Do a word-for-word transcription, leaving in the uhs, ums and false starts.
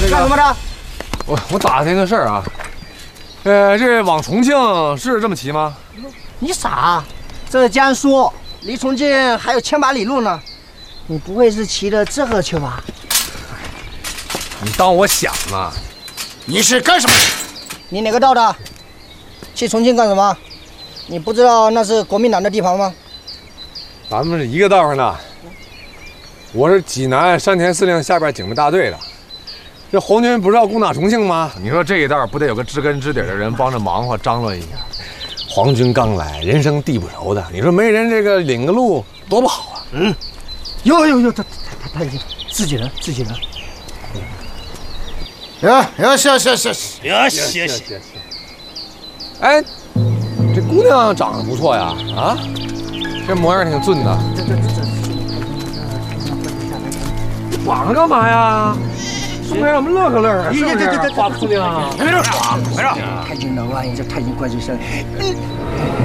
干什么的？ 我我打听个事儿啊，呃，这往重庆是这么骑吗？ 你傻？这是江苏，离重庆还有千把里路呢。你不会是骑的这个去吧？ 你当我想啊？ 你是干什么？ 你哪个道的？去重庆干什么？你不知道那是国民党的地盘吗？ 咱们是一个道上的。我是济南山田司令下边警备大队的。这红军不是要攻打重庆吗？你说这一道不得有个知根知底的人帮着忙活张罗一下？皇军刚来，人生地不熟的，你说没人这个领个路多不好啊？ 嗯，有有有，他他他他自己人自己人。 行行行行行行行行行。 哎，这姑娘长得不错呀，啊，这模样挺俊的。 这这这这， 你绑着干嘛呀？送给我们乐呵乐呵，是不是？花姑娘， 别说，别说， 太近了，万一这太近怪罪声。